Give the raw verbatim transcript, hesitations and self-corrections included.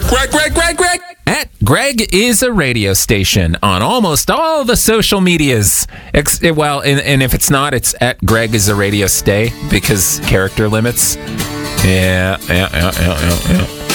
Greg, Greg, Greg, Greg. At Greg is a radio station on almost all the social medias. Ex- well, and, and if it's not, it's at Greg is a radio stay because character limits. Yeah, yeah, yeah, yeah, yeah, yeah.